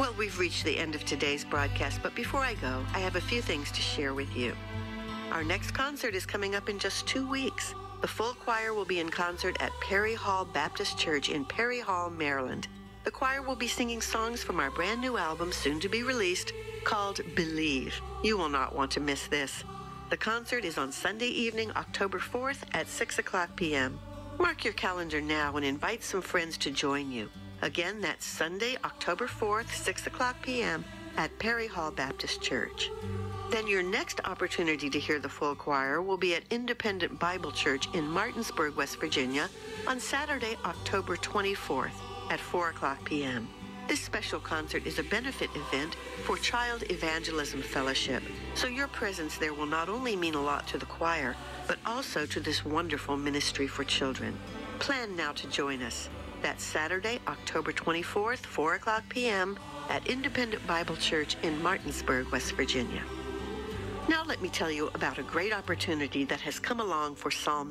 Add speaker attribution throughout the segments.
Speaker 1: Well, we've reached the end of today's broadcast, but before I go, I have a few things to share with you. Our next concert is coming up in just 2 weeks. The full choir will be in concert at Perry Hall Baptist Church in Perry Hall, Maryland. The choir will be singing songs from our brand new album, soon to be released, called Believe. You will not want to miss this. The concert is on Sunday evening, October 4th at 6 o'clock p.m. Mark your calendar now and invite some friends to join you. Again, that's Sunday, October 4th, 6 o'clock p.m. at Perry Hall Baptist Church. Then your next opportunity to hear the full choir will be at Independent Bible Church in Martinsburg, West Virginia on Saturday, October 24th at 4 o'clock p.m. This special concert is a benefit event for Child Evangelism Fellowship, so your presence there will not only mean a lot to the choir, but also to this wonderful ministry for children. Plan now to join us. That's Saturday, October 24th, 4 o'clock p.m. at Independent Bible Church in Martinsburg, West Virginia. Now let me tell you about a great opportunity that has come along for Psalm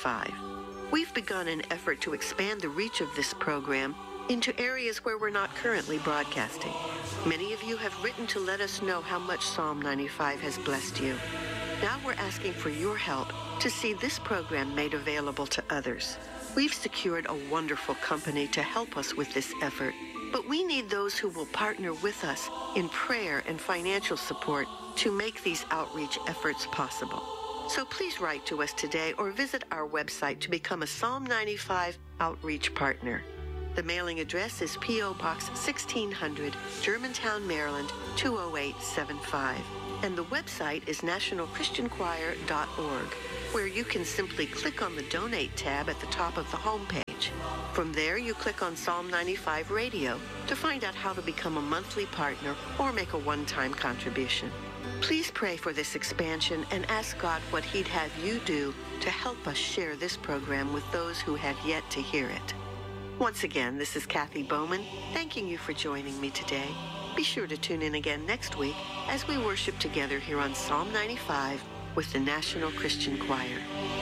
Speaker 1: 95. We've begun an effort to expand the reach of this program into areas where we're not currently broadcasting. Many of you have written to let us know how much Psalm 95 has blessed you. Now we're asking for your help to see this program made available to others. We've secured a wonderful company to help us with this effort, but we need those who will partner with us in prayer and financial support to make these outreach efforts possible. So please write to us today or visit our website to become a Psalm 95 outreach partner. The mailing address is P.O. Box 1600, Germantown, Maryland, 20875. And the website is nationalchristianchoir.org, where you can simply click on the Donate tab at the top of the homepage. From there, you click on Psalm 95 Radio to find out how to become a monthly partner or make a one-time contribution. Please pray for this expansion and ask God what He'd have you do to help us share this program with those who have yet to hear it. Once again, this is Kathy Bowman, thanking you for joining me today. Be sure to tune in again next week as we worship together here on Psalm 95 with the National Christian Choir.